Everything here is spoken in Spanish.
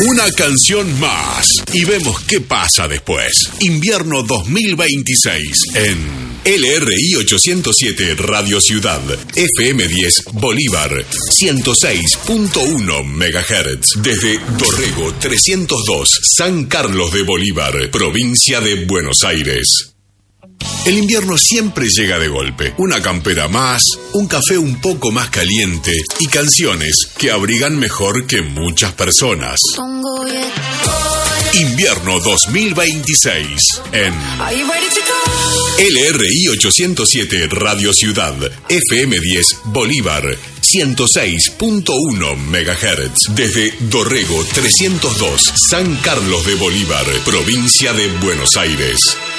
Una canción más y vemos qué pasa después. Invierno 2026 en LRI 807 Radio Ciudad, FM 10 Bolívar, 106.1 MHz. Desde Dorrego 302, San Carlos de Bolívar, provincia de Buenos Aires. El invierno siempre llega de golpe. Una campera más, un café un poco más caliente y canciones que abrigan mejor que muchas personas. Invierno 2026 en LRI 807 Radio Ciudad, FM 10 Bolívar, 106.1 MHz. Desde Dorrego 302, San Carlos de Bolívar, provincia de Buenos Aires.